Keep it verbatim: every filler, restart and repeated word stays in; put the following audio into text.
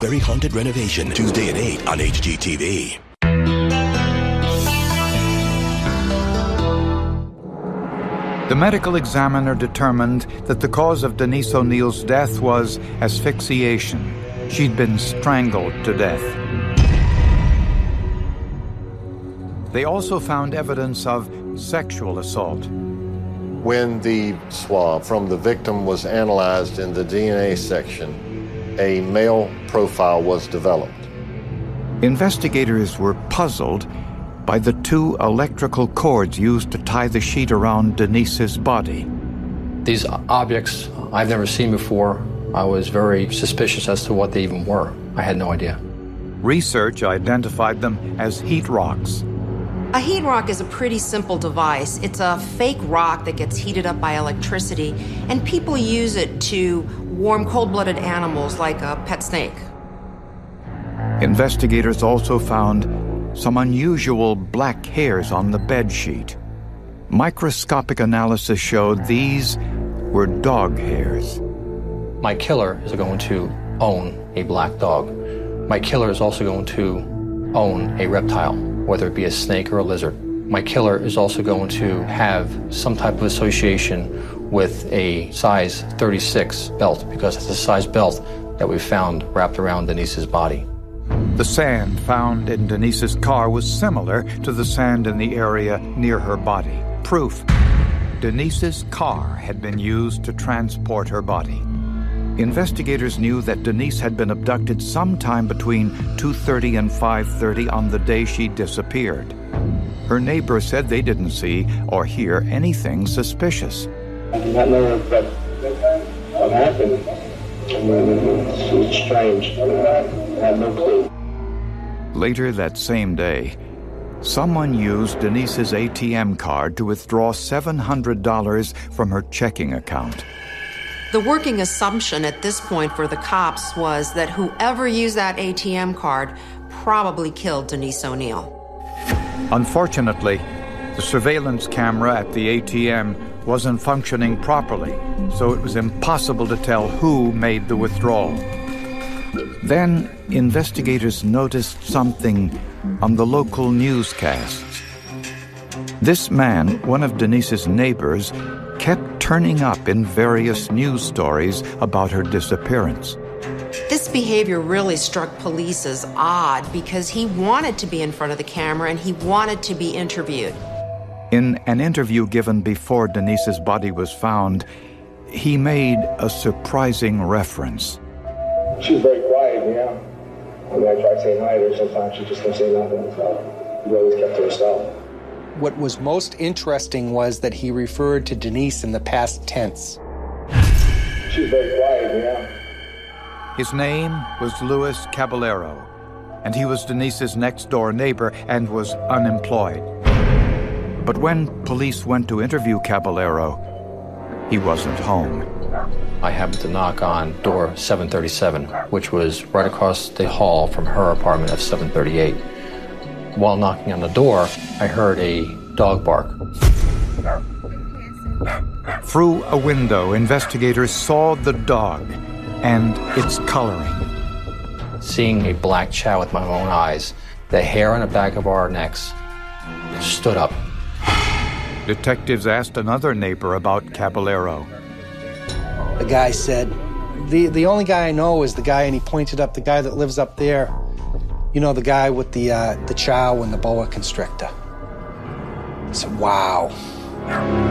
Very Haunted Renovation, Tuesday at eight on H G T V. The medical examiner determined that the cause of Denise O'Neill's death was asphyxiation. She'd been strangled to death. They also found evidence of sexual assault. When the swab from the victim was analyzed in the D N A section, a male profile was developed. Investigators were puzzled by the two electrical cords used to tie the sheet around Denise's body. These objects I've never seen before. I was very suspicious as to what they even were. I had no idea. Research identified them as heat rocks. A heat rock is a pretty simple device. It's a fake rock that gets heated up by electricity, and people use it to warm cold-blooded animals like a pet snake. Investigators also found some unusual black hairs on the bed sheet. Microscopic analysis showed these were dog hairs. My killer is going to own a black dog. My killer is also going to own a reptile, whether it be a snake or a lizard. My killer is also going to have some type of association with a size thirty-six belt, because it's a size belt that we found wrapped around Denise's body. The sand found in Denise's car was similar to the sand in the area near her body. Proof: Denise's car had been used to transport her body. Investigators knew that Denise had been abducted sometime between two thirty and five thirty on the day she disappeared. Her neighbor said they didn't see or hear anything suspicious. I did not know that what happened. I mean, it was strange. I had no clue. Later that same day, someone used Denise's A T M card to withdraw seven hundred dollars from her checking account. The working assumption at this point for the cops was that whoever used that A T M card probably killed Denise O'Neill. Unfortunately, the surveillance camera at the A T M wasn't functioning properly, so it was impossible to tell who made the withdrawal. Then, investigators noticed something on the local newscasts. This man, one of Denise's neighbors, kept turning up in various news stories about her disappearance. This behavior really struck police as odd because he wanted to be in front of the camera and he wanted to be interviewed. In an interview given before Denise's body was found, he made a surprising reference. She was very quiet, you know. When I tried saying hi to her, sometimes she just didn't say nothing. So we always kept to herself. What was most interesting was that he referred to Denise in the past tense. She was very quiet, you know. His name was Luis Caballero, and he was Denise's next-door neighbor and was unemployed. But when police went to interview Caballero, he wasn't home. I happened to knock on door seven thirty-seven, which was right across the hall from her apartment of seven thirty-eight. While knocking on the door, I heard a dog bark. Through a window, investigators saw the dog and its coloring. Seeing a black chow with my own eyes, the hair on the back of our necks stood up. Detectives asked another neighbor about Caballero. The guy said, the, the only guy I know is the guy, and he pointed up, the guy that lives up there. You know, the guy with the uh, the chow and the boa constrictor. I said, wow.